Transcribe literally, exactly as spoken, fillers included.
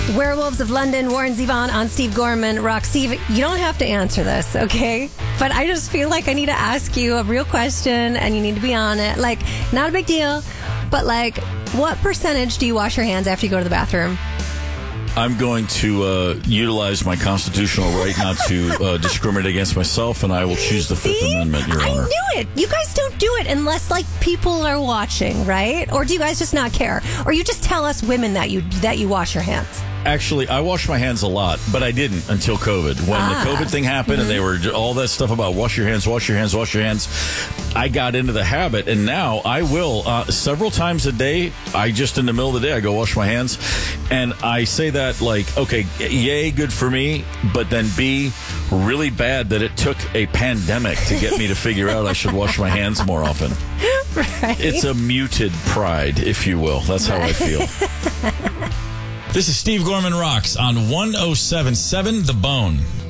Werewolves of London, Warren Zevon on Steve Gorman. Rock, Steve, you don't have to answer this, okay? But I just feel like I need to ask you a real question, and you need to be on it. Like, not a big deal, but like, what percentage do you wash your hands after you go to the bathroom? I'm going to uh, utilize my constitutional right not to uh, discriminate against myself, and I will choose the Fifth See? Amendment, Your I Honor. knew it. You guys don't do it unless, like, people are watching, right? Or do you guys just not care? Or you just tell us women that you that you wash your hands? Actually, I wash my hands a lot, but I didn't until COVID. When Ah. the COVID thing happened Mm-hmm. and they were all that stuff about wash your hands, wash your hands, wash your hands, I got into the habit, and now I will uh, several times a day. I just in the middle of the day, I go wash my hands, and I say that like, okay, yay, good for me, but then B, really bad that it took a pandemic to get me to figure out I should wash my hands more often. Right. It's a muted pride, if you will. That's how I feel. This is Steve Gorman Rocks on one oh seven point seven The Bone.